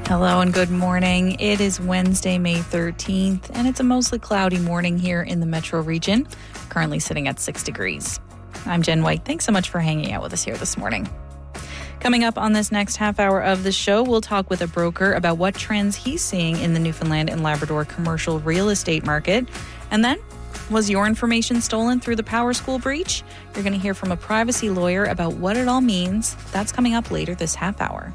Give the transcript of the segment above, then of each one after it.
Hello and good morning. It is Wednesday, May 13th, and it's a mostly cloudy morning here in the metro region, currently sitting at 6 degrees. I'm Jen White. Thanks so much for hanging out with us here this morning. Coming up on this next half hour of the show, we'll talk with a broker about what trends he's seeing in the Newfoundland and Labrador commercial real estate market. And then, was your information stolen through the Power School breach? You're going to hear from a privacy lawyer about what it all means. That's coming up later this half hour.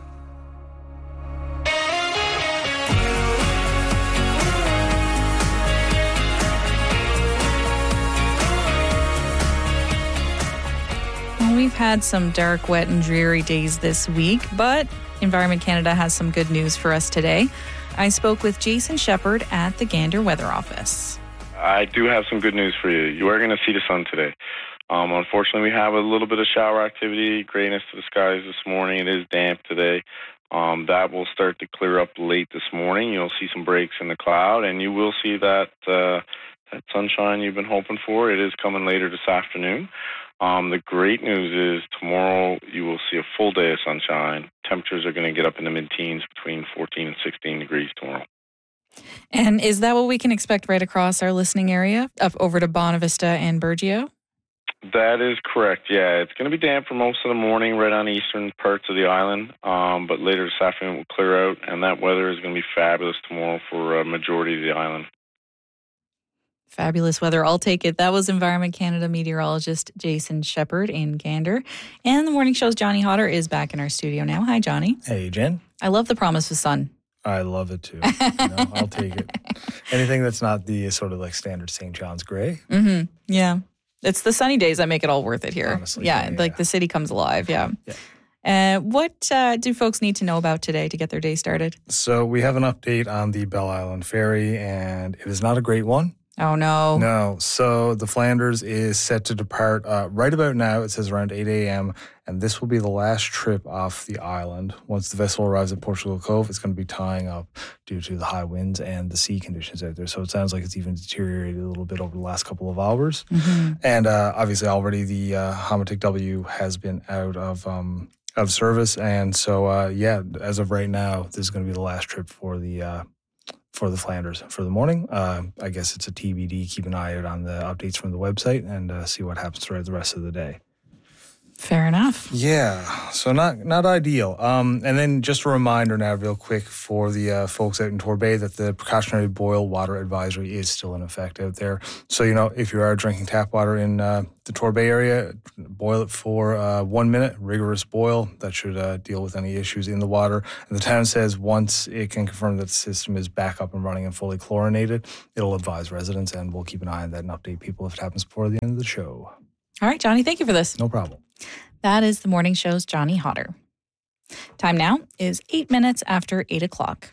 We've had some dark, wet, and dreary days this week, but Environment Canada has some good news for us today. I spoke with Jason Shepard at the Gander Weather Office. I do have some good news for you. You are going to see the sun today. Unfortunately, we have a little bit of shower activity, grayness to the skies this morning. It is damp today. That will start to clear up late this morning. You'll see some breaks in the cloud, and you will see that sunshine you've been hoping for. It is coming later this afternoon. The great news is tomorrow you will see a full day of sunshine. Temperatures are going to get up in the mid-teens, between 14 and 16 degrees tomorrow. And is that what we can expect right across our listening area, up over to Bonavista and Burgeo? That is correct, yeah. It's going to be damp for most of the morning right on the eastern parts of the island, but later this afternoon it will clear out, and that weather is going to be fabulous tomorrow for a majority of the island. Fabulous weather. I'll take it. That was Environment Canada meteorologist Jason Shepard in Gander. And the morning show's Johnny Hodder is back in our studio now. Hi, Johnny. Hey, Jen. I love the promise of sun. I love it too. I'll take it. Anything that's not the sort of like standard St. John's gray. Mm-hmm. Yeah. It's the sunny days that make it all worth it here. Honestly, yeah, like the city comes alive. Yeah. What do folks need to know about today to get their day started? So we have an update on the Bell Island Ferry, and it is not a great one. Oh, no. No. So the Flanders is set to depart right about now. It says around 8 a.m., and this will be the last trip off the island. Once the vessel arrives at Portugal Cove, it's going to be tying up due to the high winds and the sea conditions out there. So it sounds like it's even deteriorated a little bit over the last couple of hours. Mm-hmm. And obviously already the Hamatic W has been out of service. And so, as of right now, this is going to be the last trip for the Flanders for the morning. I guess it's a TBD. Keep an eye out on the updates from the website and see what happens throughout the rest of the day. Fair enough. Yeah, so not ideal. And then just a reminder now real quick for the folks out in Torbay that the precautionary boil water advisory is still in effect out there. So, if you are drinking tap water in the Torbay area, boil it for 1 minute, rigorous boil. That should deal with any issues in the water. And the town says once it can confirm that the system is back up and running and fully chlorinated, it'll advise residents, and we'll keep an eye on that and update people if it happens before the end of the show. All right, Johnny, thank you for this. No problem. That is the morning show's Johnny Hodder. Time now is 8 minutes after 8 o'clock.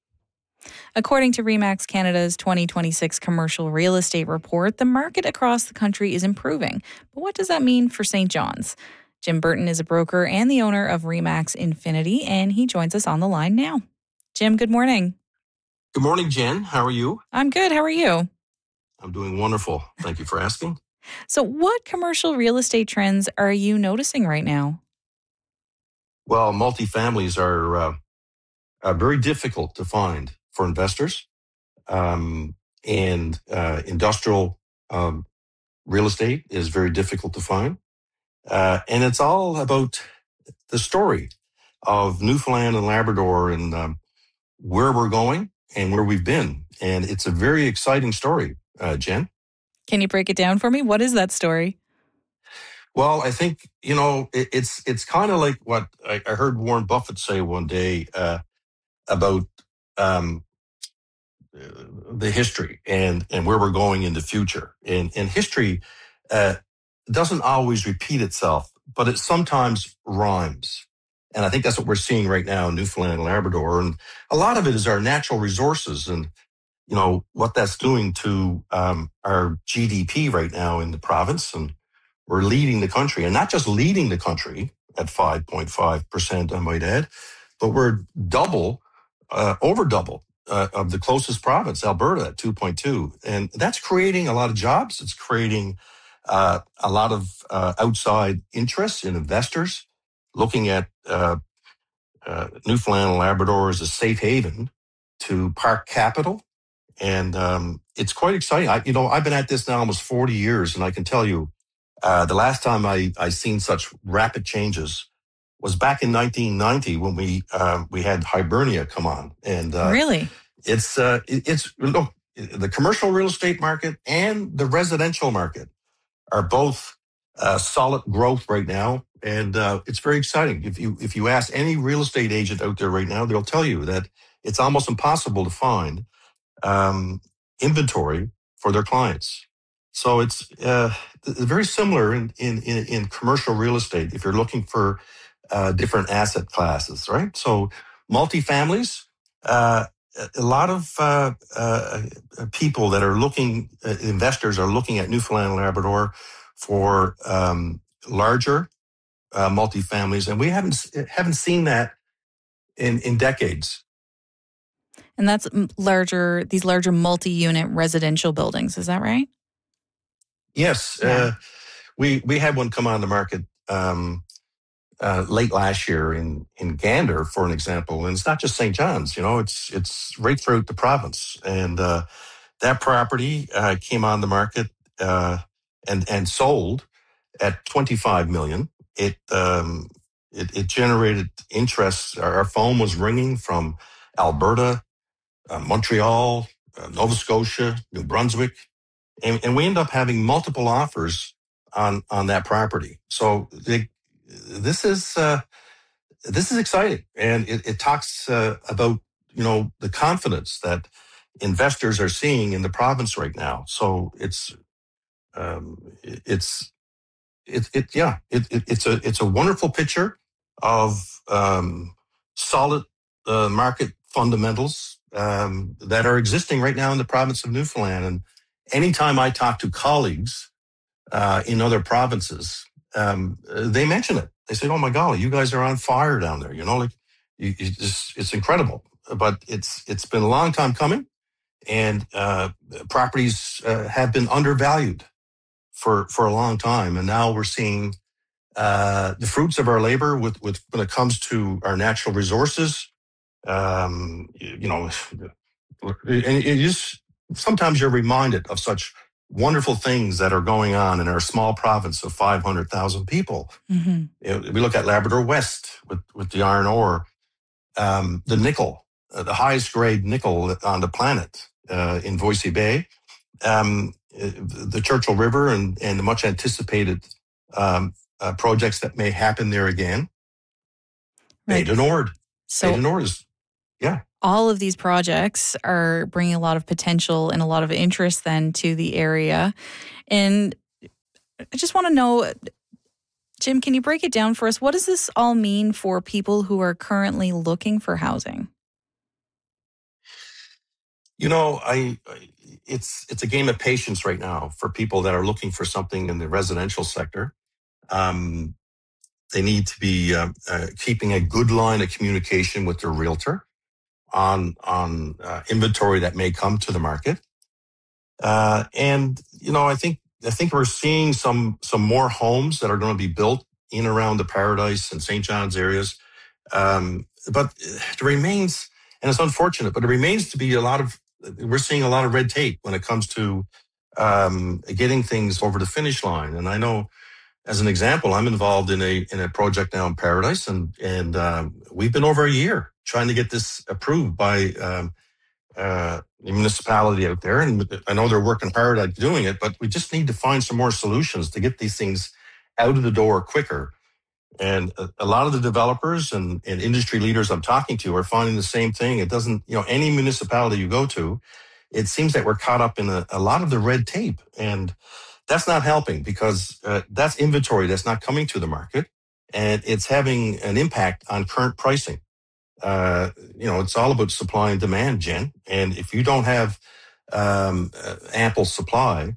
According to RE/MAX Canada's 2026 commercial real estate report, the market across the country is improving. But what does that mean for St. John's? Jim Burton is a broker and the owner of RE/MAX Infinity, and he joins us on the line now. Jim, good morning. Good morning, Jen. How are you? I'm good. How are you? I'm doing wonderful. Thank you for asking. So what commercial real estate trends are you noticing right now? Well, multifamilies are very difficult to find for investors, and industrial real estate is very difficult to find. And it's all about the story of Newfoundland and Labrador and where we're going and where we've been. And it's a very exciting story, Jen. Can you break it down for me? What is that story? Well, I think, it's kind of like what I heard Warren Buffett say one day about the history and where we're going in the future. And history doesn't always repeat itself, but it sometimes rhymes. And I think that's what we're seeing right now in Newfoundland and Labrador. And a lot of it is our natural resources and what that's doing to our GDP right now in the province. And we're leading the country, and not just leading the country at 5.5%, I might add, but we're over double of the closest province, Alberta, at 2.2. And that's creating a lot of jobs. It's creating a lot of outside interests in investors looking at Newfoundland and Labrador is a safe haven to park capital. And it's quite exciting. I've been at this now almost 40 years, and I can tell you, the last time I seen such rapid changes was back in 1990 when we had Hibernia come on. And Really? it's look, the commercial real estate market and the residential market are both solid growth right now, and it's very exciting. If you ask any real estate agent out there right now, they'll tell you that it's almost impossible to find inventory for their clients. So it's very similar in commercial real estate if you're looking for different asset classes, right? So multifamilies, a lot of people that are looking, investors are looking at Newfoundland and Labrador for larger multifamilies, and we haven't seen that in decades. And that's these larger multi-unit residential buildings. Is that right? Yes. Yeah. We had one come on the market late last year in Gander, for an example. And it's not just St. John's, it's right throughout the province. And that property came on the market and sold at $25 million. It generated interest. Our phone was ringing from Alberta, Montreal, Nova Scotia, New Brunswick, and we end up having multiple offers on that property. So this is exciting, and it talks about the confidence that investors are seeing in the province right now. So it's a wonderful picture of solid market fundamentals that are existing right now in the province of Newfoundland. And anytime I talk to colleagues in other provinces, they mention it. They say, "Oh my golly, you guys are on fire down there." It's incredible. But it's been a long time coming, and properties have been undervalued for a long time, and now we're seeing the fruits of our labor with when it comes to our natural resources. And sometimes you're reminded of such wonderful things that are going on in our small province of 500,000 people. Mm-hmm. We look at Labrador West with the iron ore, the nickel, the highest grade nickel on the planet in Voisey Bay, the Churchill River, and the much anticipated projects that may happen there again. Right. Bay du Nord. So Bay du Nord is, yeah. All of these projects are bringing a lot of potential and a lot of interest then to the area. And I just want to know, Jim, can you break it down for us? What does this all mean for people who are currently looking for housing? It's a game of patience right now for people that are looking for something in the residential sector. They need to be keeping a good line of communication with their realtor on inventory that may come to the market. And I think we're seeing some more homes that are going to be built in around the Paradise and St. John's areas. But it remains, and it's unfortunate, but it remains to be we're seeing a lot of red tape when it comes to getting things over the finish line. And I know, as an example, I'm involved in a project now in Paradise, and we've been over a year trying to get this approved by the municipality out there. And I know they're working hard at doing it, but we just need to find some more solutions to get these things out of the door quicker. And a lot of the developers and industry leaders I'm talking to are finding the same thing. It doesn't, any municipality you go to, it seems that we're caught up in a lot of the red tape. And that's not helping, because that's inventory that's not coming to the market, and it's having an impact on current pricing. It's all about supply and demand, Jen. And if you don't have ample supply,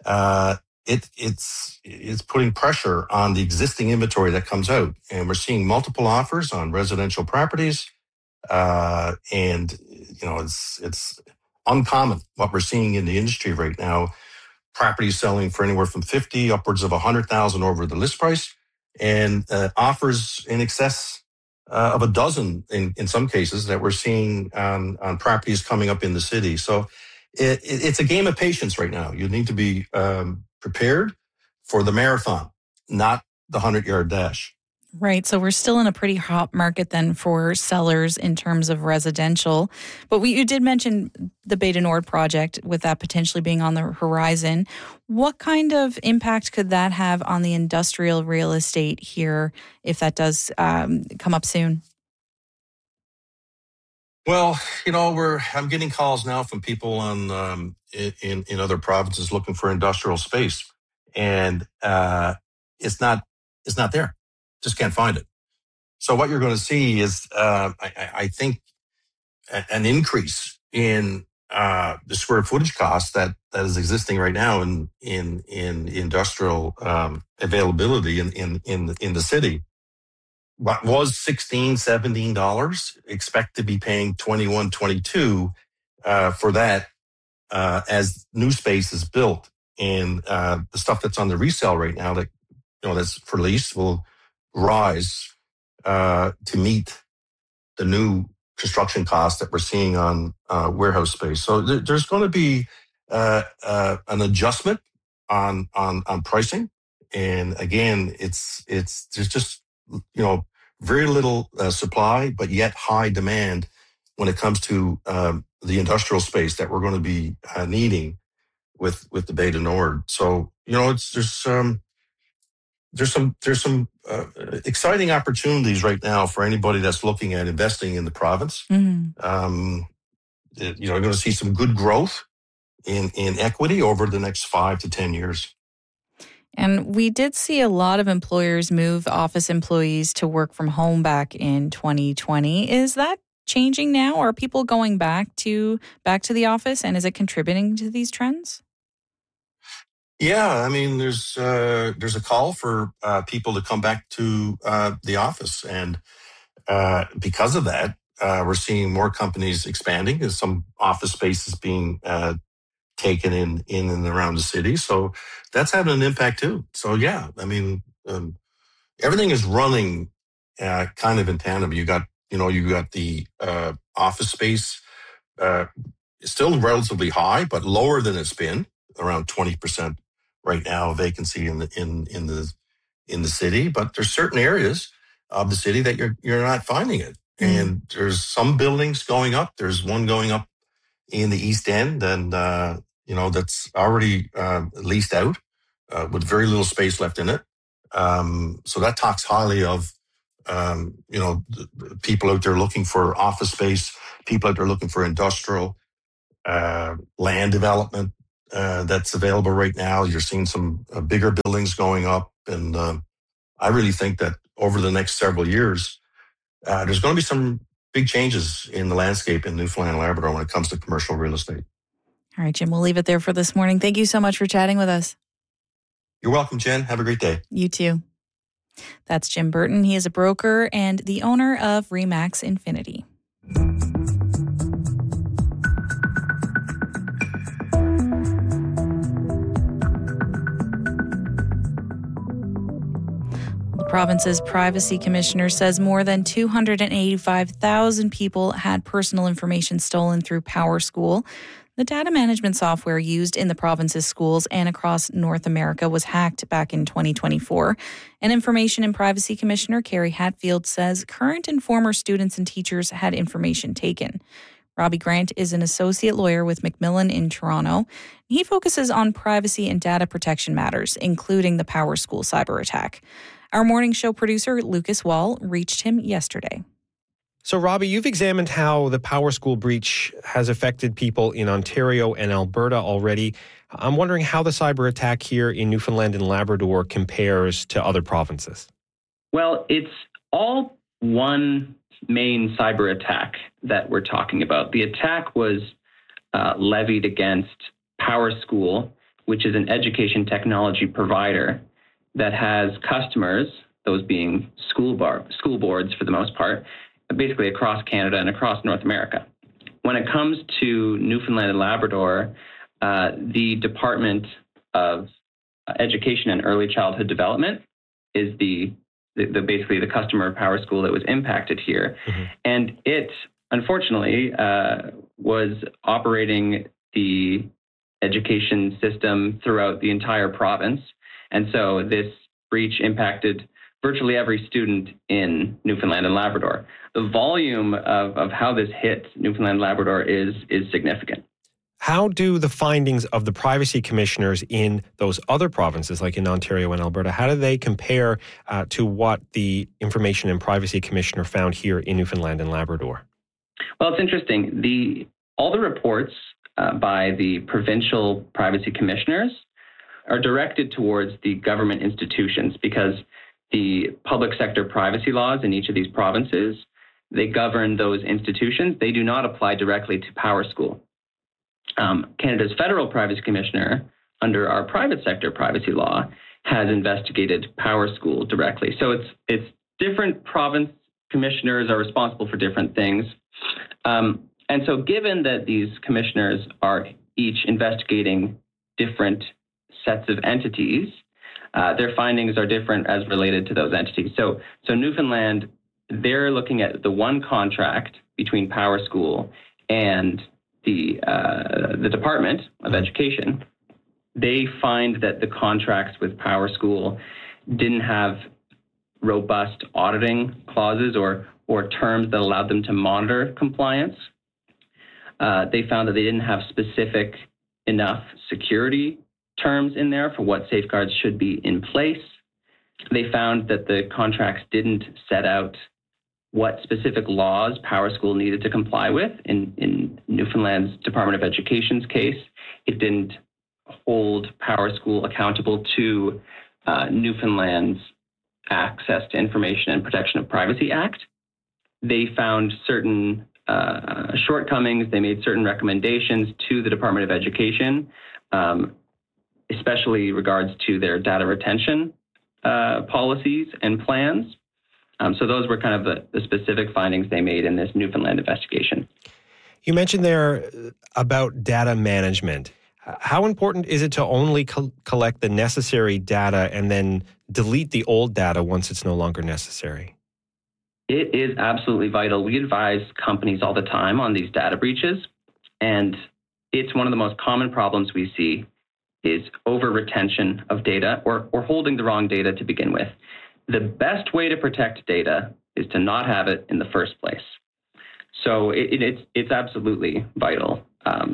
it's putting pressure on the existing inventory that comes out. And we're seeing multiple offers on residential properties. And it's uncommon what we're seeing in the industry right now. Properties selling for anywhere from 50 upwards of 100,000 over the list price, and offers in excess of a dozen in some cases that we're seeing on properties coming up in the city. So it's a game of patience right now. You need to be prepared for the marathon, not the 100-yard dash. Right. So we're still in a pretty hot market then for sellers in terms of residential. But you did mention the Bay du Nord project with that potentially being on the horizon. What kind of impact could that have on the industrial real estate here if that does come up soon? Well, I'm getting calls now from people on in other provinces looking for industrial space, and it's not there. Just can't find it. So what you're going to see is, I think, an increase in the square footage cost that is existing right now in industrial availability in the city. What was $16, $17, expect to be paying $21, $22 for that as new space is built. And the stuff that's on the resale right now that's for lease will rise to meet the new construction costs that we're seeing on warehouse space. So there's going to be an adjustment on pricing. And again, there's just very little supply, but yet high demand when it comes to the industrial space that we're going to be needing with the Bay du Nord. So there's some exciting opportunities right now for anybody that's looking at investing in the province. Mm-hmm. You're going to see some good growth in equity over the next 5 to 10 years. And we did see a lot of employers move office employees to work from home back in 2020. Is that changing now? Are people going back to the office, and is it contributing to these trends? Yeah, I mean, there's a call for people to come back to the office, and because of that, we're seeing more companies expanding. There's some office spaces being taken in and around the city, so that's having an impact too. So yeah, I mean, everything is running kind of in tandem. You got the office space still relatively high, but lower than it's been, around 20% right now vacancy in the city. But there's certain areas of the city that you're not finding it, and there's some buildings going up. There's one going up in the East End, and that's already leased out with very little space left in it. So that talks highly of people out there looking for office space, people out there looking for industrial land development that's available right now. You're seeing some bigger buildings going up, and I really think that over the next several years, there's going to be some big changes in the landscape in Newfoundland and Labrador when it comes to commercial real estate. All right, Jim, we'll leave it there for this morning. Thank you so much for chatting with us. You're welcome, Jen. Have a great day. You too. That's Jim Burton. He is a broker and the owner of Remax Infinity. The province's privacy commissioner says more than 285,000 people had personal information stolen through PowerSchool. The data management software used in the province's schools and across North America was hacked back in 2024. And Information and Privacy Commissioner Carrie Hatfield says current and former students and teachers had information taken. Robbie Grant is an associate lawyer with Macmillan in Toronto. He focuses on privacy and data protection matters, including the PowerSchool cyber attack. Our morning show producer, Lucas Wall, reached him yesterday. So, Robbie, you've examined how the PowerSchool breach has affected people in Ontario and Alberta already. I'm wondering how the cyber attack here in Newfoundland and Labrador compares to other provinces. Well, it's all one main cyber attack that we're talking about. The attack was levied against PowerSchool, which is an education technology provider that has customers, those being school boards for the most part, basically across Canada and across North America. When it comes to Newfoundland and Labrador, the Department of Education and Early Childhood Development is the basically the customer of PowerSchool that was impacted here. Mm-hmm. And it, unfortunately, was operating the education system throughout the entire province. And so this breach impacted virtually every student in Newfoundland and Labrador. The volume of how this hit Newfoundland and Labrador is significant. How do the findings of the privacy commissioners in those other provinces, like in Ontario and Alberta, how do they compare to what the Information and Privacy Commissioner found here in Newfoundland and Labrador? Well, it's interesting. All the reports by the provincial privacy commissioners are directed towards the government institutions, because the public sector privacy laws in each of these provinces, they govern those institutions. They do not apply directly to PowerSchool. Canada's federal privacy commissioner, under our private sector privacy law, has investigated PowerSchool directly. So it's different province commissioners are responsible for different things. And so given that these commissioners are each investigating different sets of entities, their findings are different as related to those entities. So Newfoundland, they're looking at the one contract between PowerSchool and the Department of Education. They find that the contracts with PowerSchool didn't have robust auditing clauses or terms that allowed them to monitor compliance. They found that they didn't have specific enough security terms in there for what safeguards should be in place. They found that the contracts didn't set out what specific laws PowerSchool needed to comply with. In Newfoundland's Department of Education's case, it didn't hold PowerSchool accountable to Newfoundland's Access to Information and Protection of Privacy Act. They found certain shortcomings. They made certain recommendations to the Department of Education, especially regards to their data retention policies and plans. So those were kind of the specific findings they made in this Newfoundland investigation. You mentioned there about data management. How important is it to only collect the necessary data and then delete the old data once it's no longer necessary? It is absolutely vital. We advise companies all the time on these data breaches, and it's one of the most common problems we see is over-retention of data or holding the wrong data to begin with. The best way to protect data is to not have it in the first place. So it's absolutely vital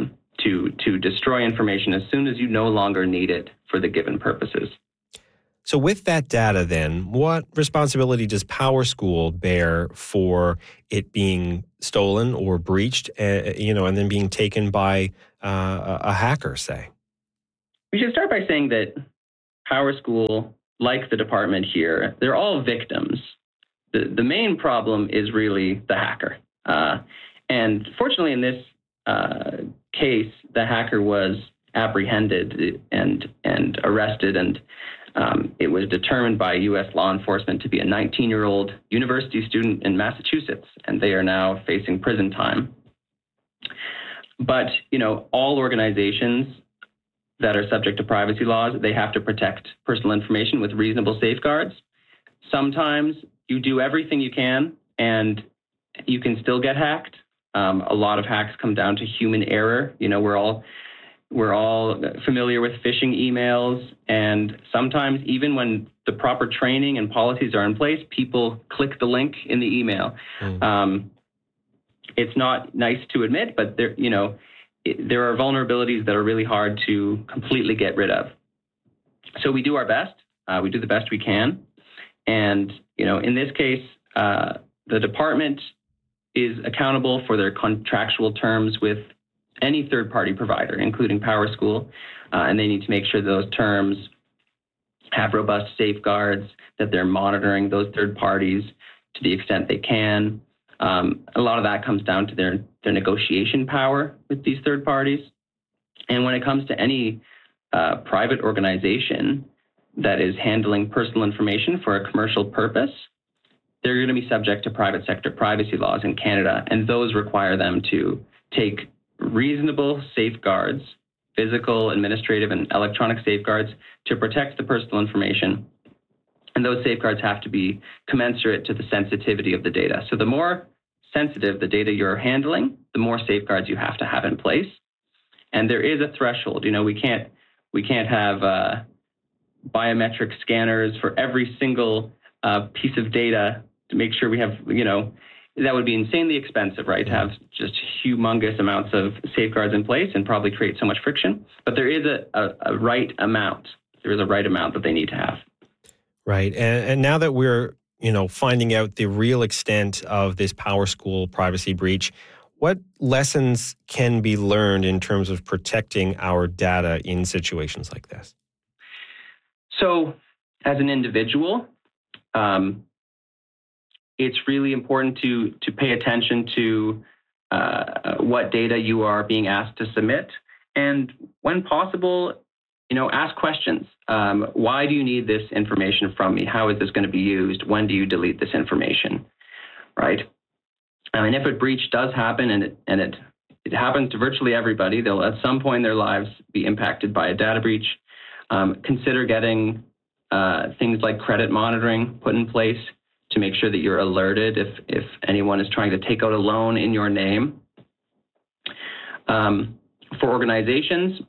to destroy information as soon as you no longer need it for the given purposes. So with that data then, what responsibility does PowerSchool bear for it being stolen or breached, and then being taken by a hacker, say? We should start by saying that PowerSchool, like the department here, they're all victims. The main problem is really the hacker. And fortunately in this case, the hacker was apprehended and arrested, and it was determined by U.S. law enforcement to be a 19-year-old university student in Massachusetts, and they are now facing prison time. But, all organizations that are subject to privacy laws, they have to protect personal information with reasonable safeguards. Sometimes you do everything you can and you can still get hacked. A lot of hacks come down to human error. We're all familiar with phishing emails, and sometimes even when the proper training and policies are in place, people click the link in the email. It's not nice to admit, but there are vulnerabilities that are really hard to completely get rid of. So we do our best. We do the best we can. And, in this case, the department is accountable for their contractual terms with any third-party provider, including PowerSchool, and they need to make sure those terms have robust safeguards, that they're monitoring those third parties to the extent they can. A lot of that comes down to their negotiation power with these third parties. And when it comes to any private organization that is handling personal information for a commercial purpose, they're going to be subject to private sector privacy laws in Canada, and those require them to take reasonable safeguards, physical, administrative, and electronic safeguards to protect the personal information. And those safeguards have to be commensurate to the sensitivity of the data. So the more sensitive the data you're handling, the more safeguards you have to have in place. And there is a threshold. We can't have biometric scanners for every single piece of data to make sure we have, that would be insanely expensive, right? To have just humongous amounts of safeguards in place and probably create so much friction. But there is a right amount. There is a right amount that they need to have. Right. And now that we're, finding out the real extent of this PowerSchool privacy breach, what lessons can be learned in terms of protecting our data in situations like this? So as an individual, it's really important to pay attention to what data you are being asked to submit. And when possible, ask questions. Why do you need this information from me? How is this going to be used? When do you delete this information? Right? And if a breach does happen, and it happens to virtually everybody, they'll at some point in their lives be impacted by a data breach. Consider getting things like credit monitoring put in place to make sure that you're alerted if anyone is trying to take out a loan in your name. For organizations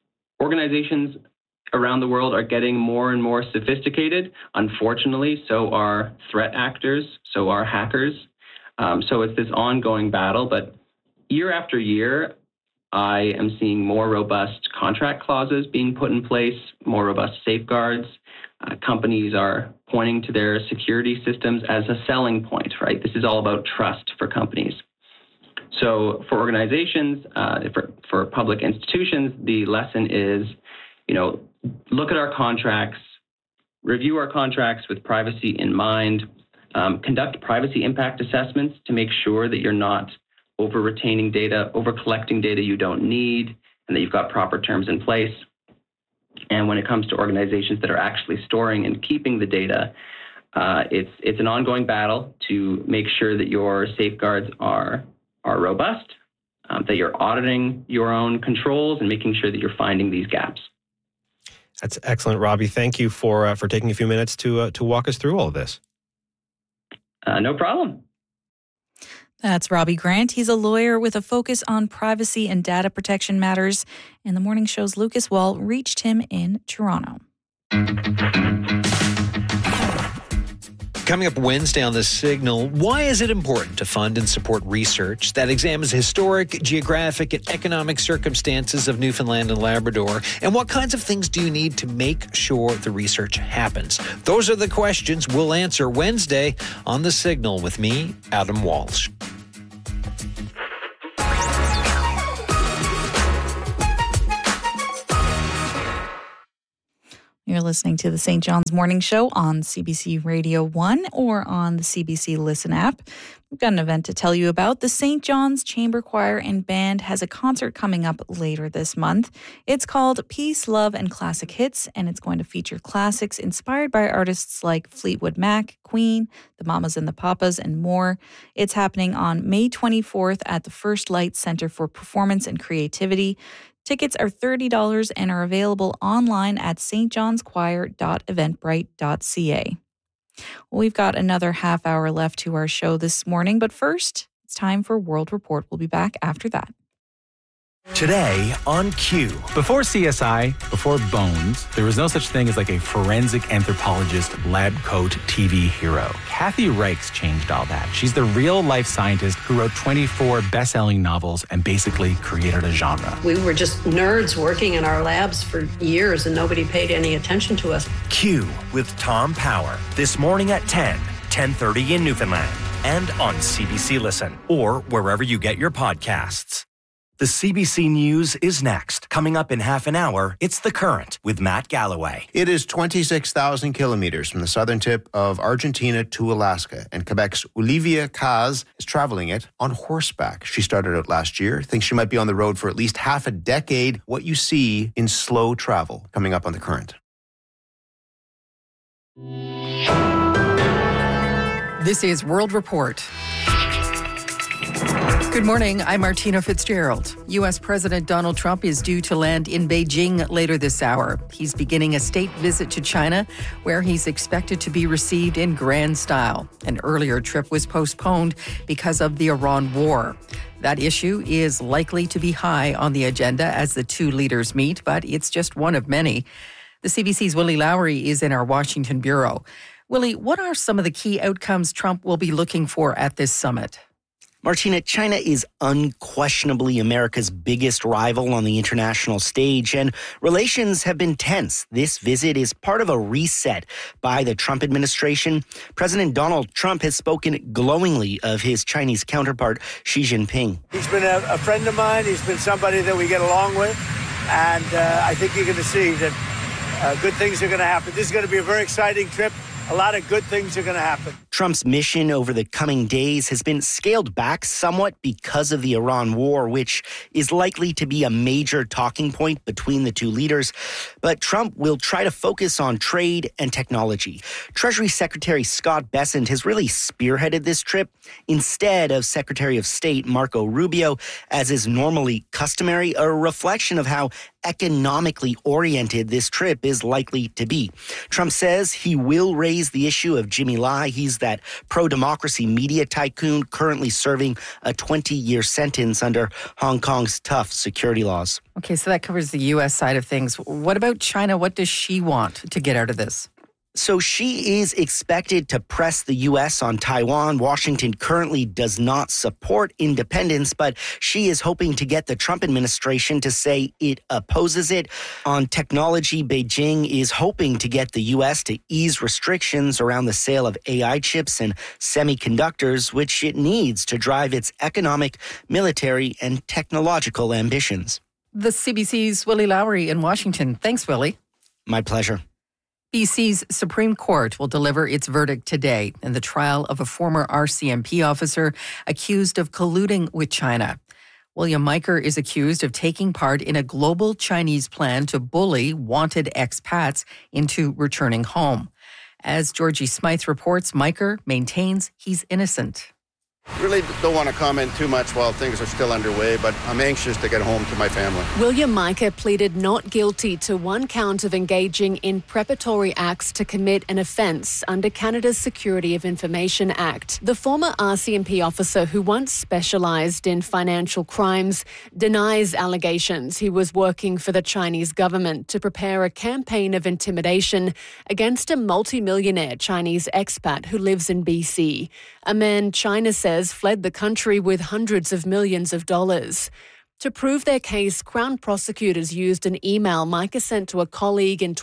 around the world are getting more and more sophisticated. Unfortunately, so are threat actors, so are hackers. So it's this ongoing battle, but year after year, I am seeing more robust contract clauses being put in place, more robust safeguards. Companies are pointing to their security systems as a selling point, right? This is all about trust for companies. So for organizations, for public institutions, the lesson is, look at our contracts, review our contracts with privacy in mind, conduct privacy impact assessments to make sure that you're not over-retaining data, over-collecting data you don't need, and that you've got proper terms in place. And when it comes to organizations that are actually storing and keeping the data, it's an ongoing battle to make sure that your safeguards are robust, that you're auditing your own controls and making sure that you're finding these gaps. That's excellent, Robbie. Thank you for taking a few minutes to walk us through all of this. No problem. That's Robbie Grant. He's a lawyer with a focus on privacy and data protection matters. And the morning show's Lucas Wall reached him in Toronto. Coming up Wednesday on The Signal, why is it important to fund and support research that examines historic, geographic, and economic circumstances of Newfoundland and Labrador? And what kinds of things do you need to make sure the research happens? Those are the questions we'll answer Wednesday on The Signal with me, Adam Walsh. You're listening to the St. John's Morning Show on CBC Radio 1 or on the CBC Listen app. We've got an event to tell you about. The St. John's Chamber Choir and Band has a concert coming up later this month. It's called Peace, Love, and Classic Hits, and it's going to feature classics inspired by artists like Fleetwood Mac, Queen, the Mamas and the Papas, and more. It's happening on May 24th at the First Light Center for Performance and Creativity. Tickets are $30 and are available online at stjohnschoir.eventbrite.ca. Well, we've got another half hour left to our show this morning, but first, it's time for World Report. We'll be back after that. Today on Q. Before CSI, before Bones, there was no such thing as like a forensic anthropologist lab coat TV hero. Kathy Reichs changed all that. She's the real-life scientist who wrote 24 best-selling novels and basically created a genre. We were just nerds working in our labs for years and nobody paid any attention to us. Q with Tom Power. This morning at 10:30 in Newfoundland and on CBC Listen or wherever you get your podcasts. The CBC News is next. Coming up in half an hour, it's The Current with Matt Galloway. It is 26,000 kilometers from the southern tip of Argentina to Alaska, and Quebec's Olivia Caz is traveling it on horseback. She started out last year, thinks she might be on the road for at least half a decade. What you see in slow travel, coming up on The Current. This is World Report. Good morning. I'm Martina Fitzgerald. U.S. President Donald Trump is due to land in Beijing later this hour. He's beginning a state visit to China, where he's expected to be received in grand style. An earlier trip was postponed because of the Iran war. That issue is likely to be high on the agenda as the two leaders meet, but it's just one of many. The CBC's Willie Lowry is in our Washington bureau. Willie, what are some of the key outcomes Trump will be looking for at this summit? Martina, China is unquestionably America's biggest rival on the international stage, and relations have been tense. This visit is part of a reset by the Trump administration. President Donald Trump has spoken glowingly of his Chinese counterpart, Xi Jinping. He's been a friend of mine. He's been somebody that we get along with, and I think you're going to see that good things are going to happen. This is going to be a very exciting trip. A lot of good things are going to happen. Trump's mission over the coming days has been scaled back somewhat because of the Iran war, which is likely to be a major talking point between the two leaders. But Trump will try to focus on trade and technology. Treasury Secretary Scott Bessent has really spearheaded this trip instead of Secretary of State Marco Rubio, as is normally customary, a reflection of how economically oriented this trip is likely to be. Trump says he will raise the issue of Jimmy Lai. He's that pro-democracy media tycoon currently serving a 20-year sentence under Hong Kong's tough security laws. Okay, so that covers the U.S. side of things. What about China? What does she want to get out of this? So Xi is expected to press the U.S. on Taiwan. Washington currently does not support independence, but Xi is hoping to get the Trump administration to say it opposes it. On technology, Beijing is hoping to get the U.S. to ease restrictions around the sale of AI chips and semiconductors, which it needs to drive its economic, military, and technological ambitions. The CBC's Willie Lowry in Washington. Thanks, Willie. My pleasure. BC's Supreme Court will deliver its verdict today in the trial of a former RCMP officer accused of colluding with China. William Miker is accused of taking part in a global Chinese plan to bully wanted expats into returning home. As Georgie Smythe reports, Miker maintains he's innocent. Really don't want to comment too much while things are still underway, but I'm anxious to get home to my family. William Miker pleaded not guilty to one count of engaging in preparatory acts to commit an offence under Canada's Security of Information Act. The former RCMP officer, who once specialised in financial crimes, denies allegations he was working for the Chinese government to prepare a campaign of intimidation against a multimillionaire Chinese expat who lives in BC. A man China says fled the country with hundreds of millions of dollars. To prove their case, Crown prosecutors used an email Miker sent to a colleague in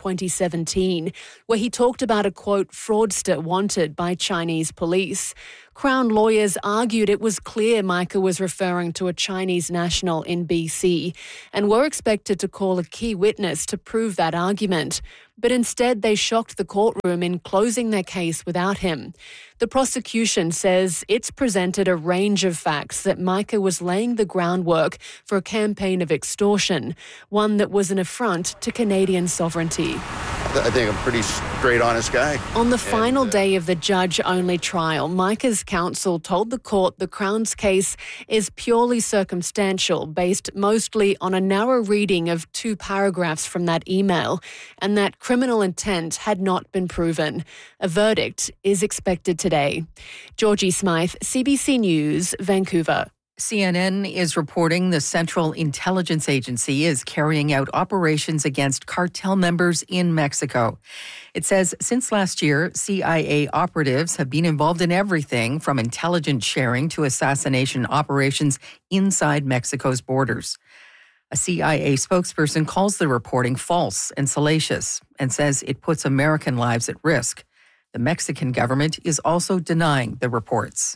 2017, where he talked about a, quote, fraudster wanted by Chinese police. Crown lawyers argued it was clear Miker was referring to a Chinese national in BC and were expected to call a key witness to prove that argument. But instead, they shocked the courtroom in closing their case without him. The prosecution says it's presented a range of facts that Miker was laying the groundwork for a campaign of extortion, one that was an affront to Canadian sovereignty. I think I'm a pretty straight, honest guy. On the final day of the judge-only trial, Miker's counsel told the court the Crown's case is purely circumstantial, based mostly on a narrow reading of 2 paragraphs from that email, and that criminal intent had not been proven. A verdict is expected today. Georgie Smythe, CBC News, Vancouver. CNN is reporting the Central Intelligence Agency is carrying out operations against cartel members in Mexico. It says since last year, CIA operatives have been involved in everything from intelligence sharing to assassination operations inside Mexico's borders. A CIA spokesperson calls the reporting false and salacious and says it puts American lives at risk. The Mexican government is also denying the reports.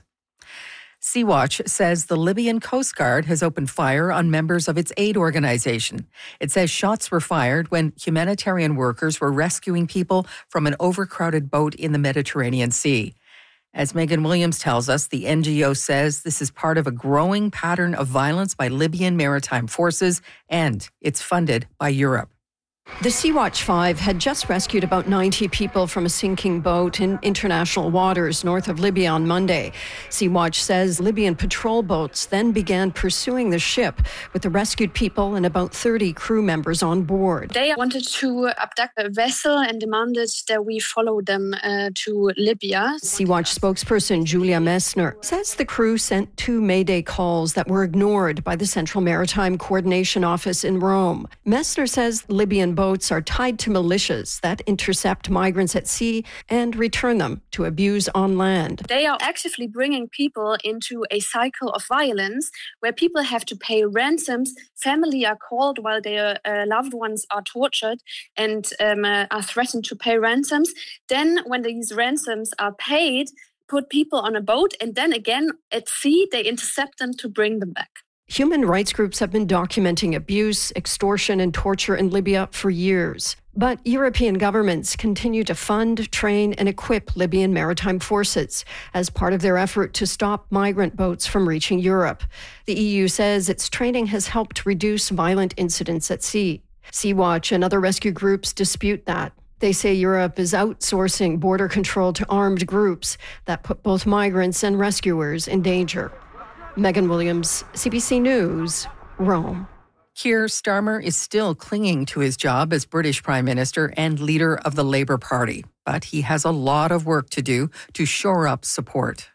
Sea-Watch says the Libyan Coast Guard has opened fire on members of its aid organization. It says shots were fired when humanitarian workers were rescuing people from an overcrowded boat in the Mediterranean Sea. As Megan Williams tells us, the NGO says this is part of a growing pattern of violence by Libyan maritime forces, and it's funded by Europe. The Sea-Watch 5 had just rescued about 90 people from a sinking boat in international waters north of Libya on Monday. Sea-Watch says Libyan patrol boats then began pursuing the ship with the rescued people and about 30 crew members on board. They wanted to abduct a vessel and demanded that we follow them to Libya. Sea-Watch spokesperson Julia Messner says the crew sent 2 Mayday calls that were ignored by the Central Maritime Coordination Office in Rome. Messner says Libyan boats are tied to militias that intercept migrants at sea and return them to abuse on land. They are actively bringing people into a cycle of violence where people have to pay ransoms, family are called while their loved ones are tortured and are threatened to pay ransoms. Then when these ransoms are paid, put people on a boat, and then again at sea, they intercept them to bring them back. Human rights groups have been documenting abuse, extortion, and torture in Libya for years. But European governments continue to fund, train, and equip Libyan maritime forces as part of their effort to stop migrant boats from reaching Europe. The EU says its training has helped reduce violent incidents at sea. Sea-Watch and other rescue groups dispute that. They say Europe is outsourcing border control to armed groups that put both migrants and rescuers in danger. Megan Williams, CBC News, Rome. Keir Starmer is still clinging to his job as British Prime Minister and leader of the Labour Party, but he has a lot of work to do to shore up support.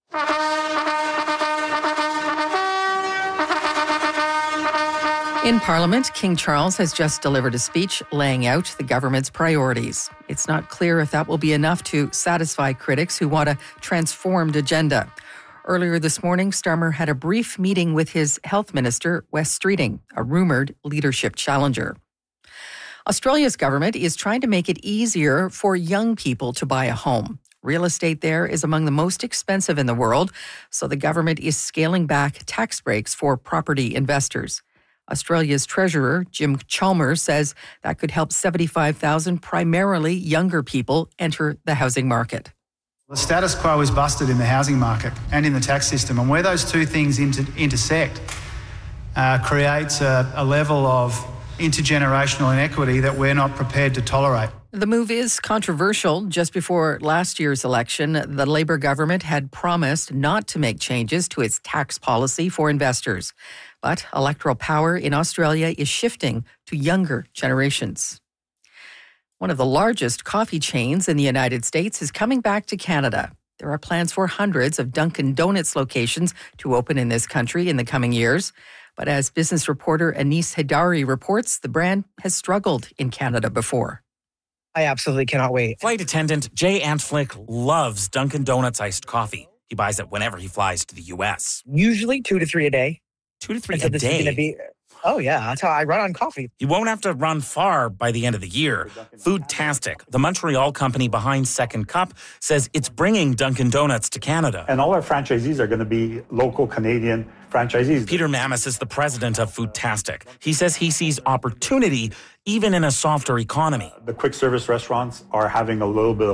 In Parliament, King Charles has just delivered a speech laying out the government's priorities. It's not clear if that will be enough to satisfy critics who want a transformed agenda. Earlier this morning, Starmer had a brief meeting with his health minister, Wes Streeting, a rumoured leadership challenger. Australia's government is trying to make it easier for young people to buy a home. Real estate there is among the most expensive in the world, so the government is scaling back tax breaks for property investors. Australia's Treasurer, Jim Chalmers, says that could help 75,000 primarily younger people enter the housing market. The status quo is busted in the housing market and in the tax system, and where those two things intersect creates a level of intergenerational inequity that we're not prepared to tolerate. The move is controversial. Just before last year's election, the Labour government had promised not to make changes to its tax policy for investors. But electoral power in Australia is shifting to younger generations. One of the largest coffee chains in the United States is coming back to Canada. There are plans for hundreds of Dunkin' Donuts locations to open in this country in the coming years. But as business reporter Anis Hidari reports, the brand has struggled in Canada before. I absolutely cannot wait. Flight attendant Jay Antflick loves Dunkin' Donuts iced coffee. He buys it whenever he flies to the U.S. Usually 2 to 3 a day. 2 to 3 a day? Oh, yeah. That's how I run on coffee. You won't have to run far by the end of the year. Foodtastic, the Montreal company behind Second Cup, says it's bringing Dunkin' Donuts to Canada. And all our franchisees are going to be local Canadian franchisees. Peter Mamis is the president of Foodtastic. He says he sees opportunity even in a softer economy. The quick service restaurants are having a little bit